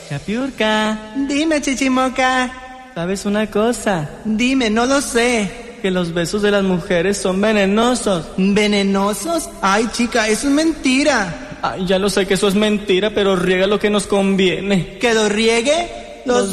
Capiurca, Dime, Chichimoca. ¿sabes una cosa? Dime, no lo sé. Que los besos de las mujeres son venenosos. ¿Venenosos? Ay, chica, eso es mentira. Ay, ya lo sé que eso es mentira, pero riega lo que nos conviene. ¿Que lo riegue? Los